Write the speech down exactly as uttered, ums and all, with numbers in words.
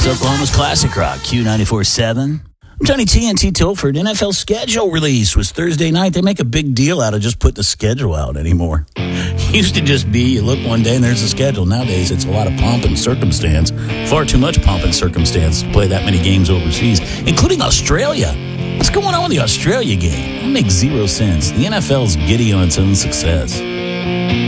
Oklahoma's Classic Rock, Q ninety-four point seven. I'm Tony T N T Tilford. N F L schedule release was Thursday night. They make a big deal out of just putting the schedule out anymore. Used to just be, you look one day and there's the schedule. Nowadays, it's a lot of pomp and circumstance. Far too much pomp and circumstance to play that many games overseas, including Australia. What's going on with the Australia game? That makes zero sense. The N F L's giddy on its own success.